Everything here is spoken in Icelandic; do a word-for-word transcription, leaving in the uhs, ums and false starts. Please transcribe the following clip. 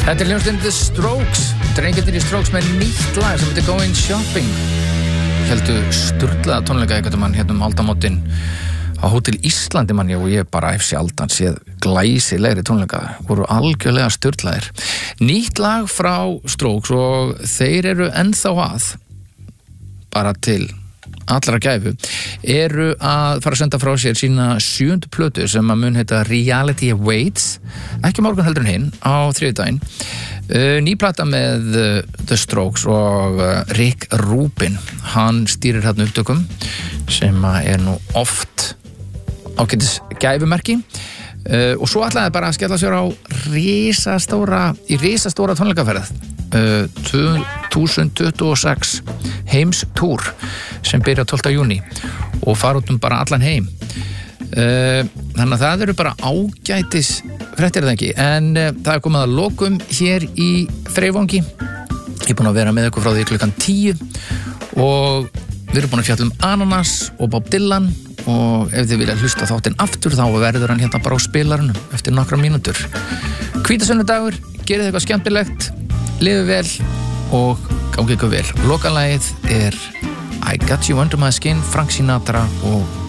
Þetta er hljómsveitin The Strokes, drengirnir í Strokes með nýtt lag sem heitir Going Shopping. Heldu sturlaða tónleika einhvern mann hérna um aldamótin á Hótel Íslandi mann og ég bara hef sjaldan séð glæsilegri tónleika, voru algjörlega sturlaðir. Nýtt lag frá Strokes og þeir eru ennþá að, bara til allra gæfu, eru að fara að senda frá sér sína sjöundu plötu sem að mun heita Reality Awaits, ekki morgun heldur en hinn á þriðjudaginn. Uh, ný plata með uh, The Strokes og uh, Rick Rubin, hann stýrir hérna upptökum sem er nú oft ágætis gæfumerki. Uh, og svo ætlaði bara að skella sér á risastóra, í risastóra tónleikaferð uh, tvö þúsund tuttugu og sex heimstúr sem byrja tólfta júní og fara út um bara allan heim. Uh, þannig að það eru bara ágætis fréttir það ekki, en uh, það er komið að lokum hér í Freyvangi. Ég er búin að vera með ykkur frá því klukkan tíu og við erum búin að fjalla um Ananas og Bob Dylan og ef þið vilja hlusta þáttinn aftur þá verður hann hérna bara á spilarunum eftir nokkra mínútur. Hvítasunnudagur, gerið eitthvað skemmtilegt, lifið vel og gangi ykkur vel. Lokalagið er I Got You Under My Skin, Frank Sinatra og